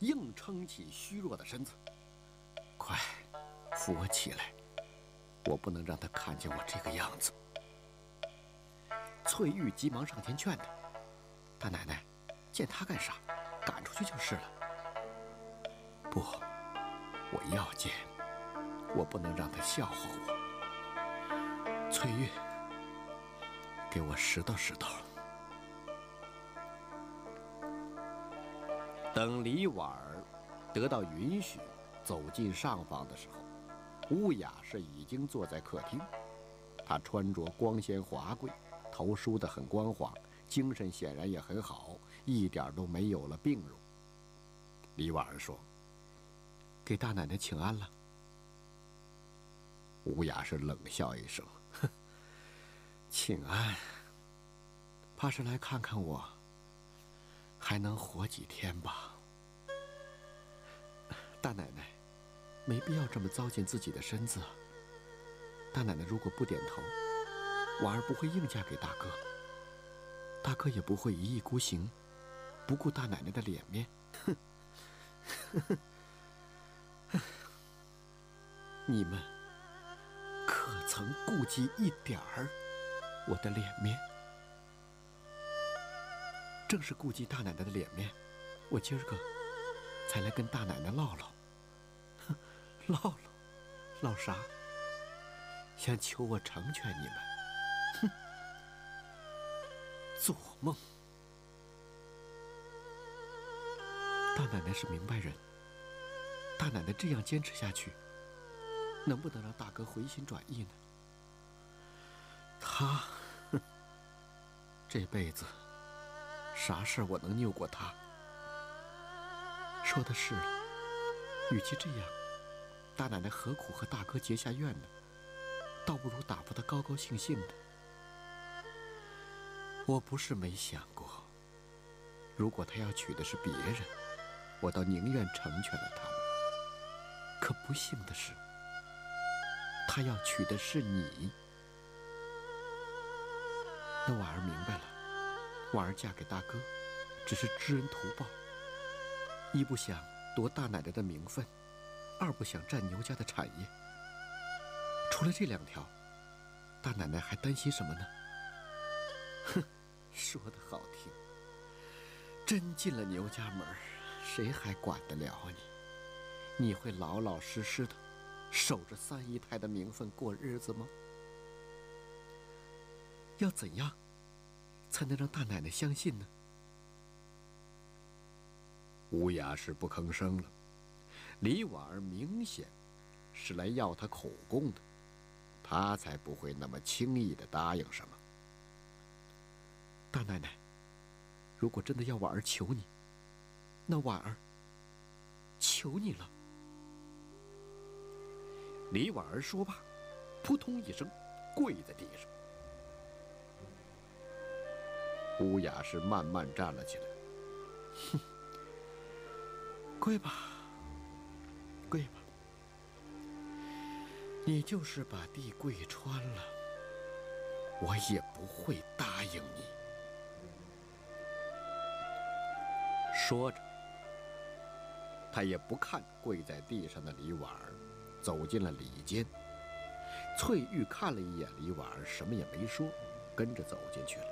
硬撑起虚弱的身子。快，扶我起来！我不能让他看见我这个样子。翠玉急忙上前劝他：“大奶奶，见他干啥？赶出去就是了。”不，我要见，我不能让他笑话我。翠玉，给我拾掇拾掇。等李婉儿得到允许走进上房的时候，乌雅是已经坐在客厅。她穿着光鲜华贵，头梳得很光滑，精神显然也很好，一点都没有了病容。李婉儿说：“给大奶奶请安了。”乌雅是冷笑一声：“哼，请安，怕是来看看我还能活几天吧。大奶奶，没必要这么糟践自己的身子啊。大奶奶如果不点头，婉儿不会硬嫁给大哥，大哥也不会一意孤行，不顾大奶奶的脸面。哼，你们可曾顾及一点儿我的脸面？正是顾及大奶奶的脸面，我今儿个才来跟大奶奶唠唠。哼，唠啥？想求我成全你们？哼，做梦！大奶奶是明白人，大奶奶这样坚持下去，能不能让大哥回心转意呢？他，哼，这辈子啥事我能拗过他？说的是了，与其这样，大奶奶何苦和大哥结下怨呢？倒不如打发他高高兴兴的。我不是没想过，如果他要娶的是别人，我倒宁愿成全了他们。可不幸的是，他要娶的是你。那婉儿明白了，婉儿嫁给大哥，只是知恩图报，一不想夺大奶奶的名分，二不想占牛家的产业。除了这两条，大奶奶还担心什么呢？哼，说得好听，真进了牛家门，谁还管得了你？你会老老实实的守着三姨太的名分过日子吗？要怎样才能让大奶奶相信呢？乌雅是不吭声了。李婉儿明显是来要他口供的，他才不会那么轻易的答应什么。大奶奶，如果真的要婉儿求你，那婉儿求你了。李婉儿说罢，扑通一声跪在地上。乌雅是慢慢站了起来，哼，跪吧，跪吧，你就是把地跪穿了，我也不会答应你。说着，他也不看跪在地上的李婉儿，走进了里间。翠玉看了一眼李婉儿，什么也没说，跟着走进去了。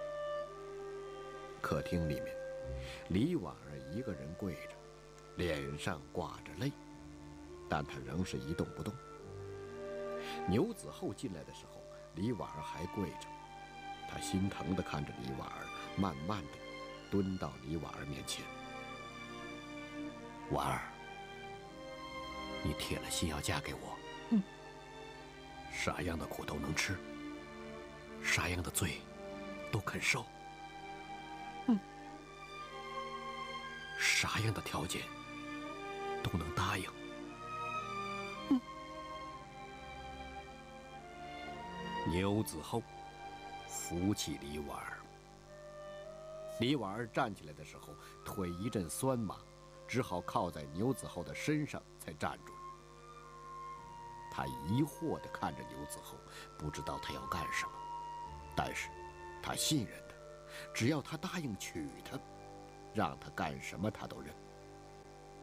客厅里面，李婉儿一个人跪着，脸上挂着泪，但她仍是一动不动。牛子厚进来的时候，李婉儿还跪着，她心疼地看着李婉儿，慢慢地蹲到李婉儿面前。婉儿，你铁了心要嫁给我，啥样的苦都能吃，啥样的罪都肯受，啥样的条件都能答应。牛子厚扶起李婉儿。李婉儿站起来的时候，腿一阵酸麻，只好靠在牛子厚的身上才站住了。他疑惑地看着牛子厚，不知道他要干什么，但是他信任他，只要他答应娶她，让他干什么他都认。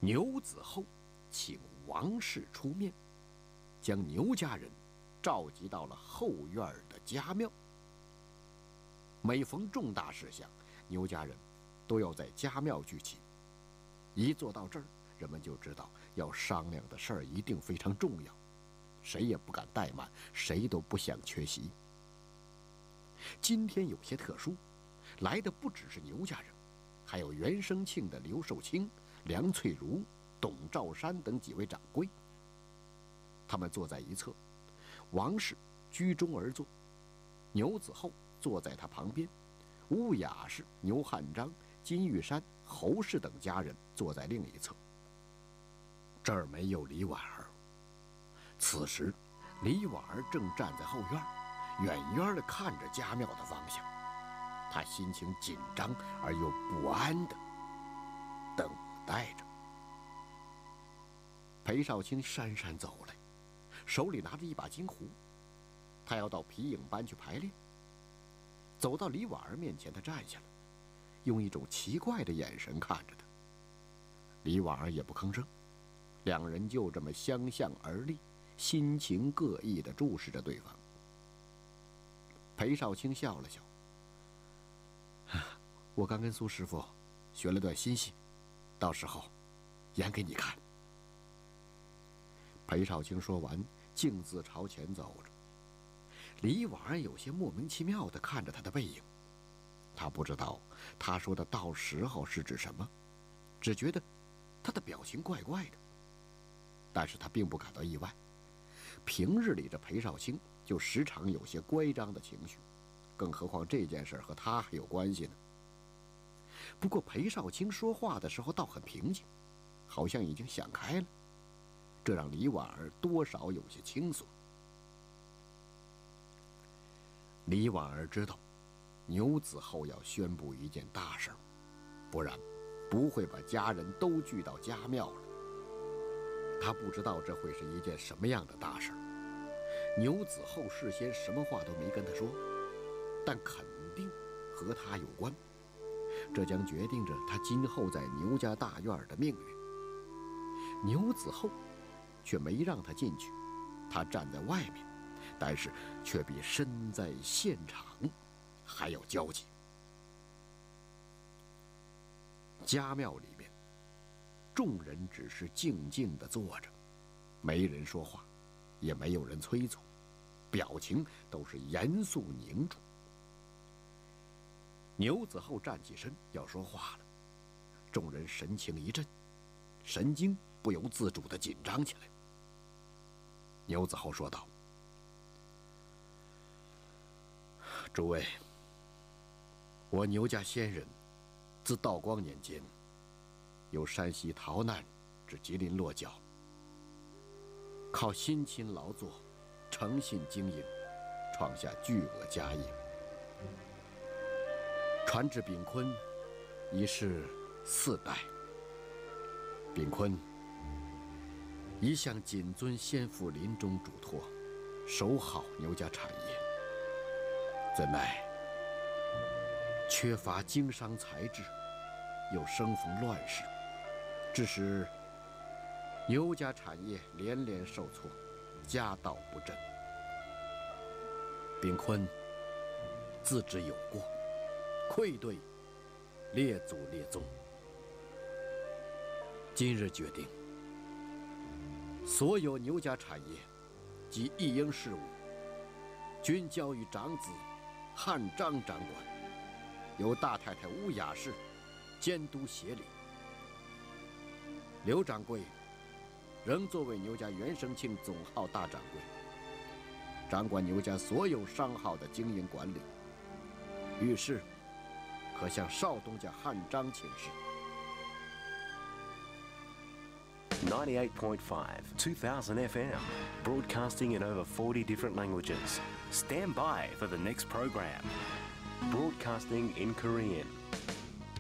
牛子厚请王氏出面，将牛家人召集到了后院的家庙。每逢重大事项，牛家人都要在家庙聚集。一坐到这儿，人们就知道要商量的事儿一定非常重要，谁也不敢怠慢，谁都不想缺席。今天有些特殊，来的不只是牛家人，还有袁生庆的刘寿清、梁翠如、董兆山等几位掌柜。他们坐在一侧，王氏居中而坐，牛子厚坐在他旁边，乌雅氏、牛汉章、金玉山、侯氏等家人坐在另一侧。这儿没有李婉儿。此时，李婉儿正站在后院，远远地看着家庙的方向，她心情紧张而又不安地等待着。裴少卿姗姗走来，手里拿着一把金壶，他要到皮影班去排练。走到李婉儿面前，他站下了，用一种奇怪的眼神看着他。李婉儿也不吭声，两人就这么相向而立，心情各异地注视着对方。裴少卿笑了笑：“我刚跟苏师傅学了段新戏，到时候演给你看。”裴少卿说完，径自朝前走着。李婉儿有些莫名其妙地看着他的背影，他不知道他说的到时候是指什么，只觉得他的表情怪怪的。但是他并不感到意外，平日里这裴少卿就时常有些乖张的情绪，更何况这件事和他还有关系呢。不过裴少卿说话的时候倒很平静，好像已经想开了，这让李婉儿多少有些轻松。李婉儿知道，牛子厚要宣布一件大事，不然不会把家人都聚到家庙了。他不知道这会是一件什么样的大事。牛子厚事先什么话都没跟他说，但肯定和他有关，这将决定着他今后在牛家大院的命运。牛子厚却没让他进去，他站在外面，但是却比身在现场还要焦急。家庙里面，众人只是静静地坐着，没人说话，也没有人催促，表情都是严肃凝重。牛子厚站起身要说话了，众人神情一震，神经不由自主地紧张起来。牛子厚说道：“诸位，我牛家先人自道光年间由山西逃难至吉林落脚，靠辛勤劳作、诚信经营，创下巨额家业。传至秉坤，已是4代。秉坤一向谨遵先父临终嘱托，守好牛家产业，怎奈缺乏经商才智，又生逢乱世，致使牛家产业连连受挫，家道不振。秉坤自知有过，愧对列祖列宗，今日决定，所有牛家产业及一应事务，均交于长子汉章掌管，由大太太乌雅氏监督协理。刘掌柜仍作为牛家袁生庆总号大掌柜，掌管牛家所有商号的经营管理。遇事可向少东家汉章请示。 98.5, 2000 FM, broadcasting in over 40 different languages. Stand by for the next program. Broadcasting in Korean.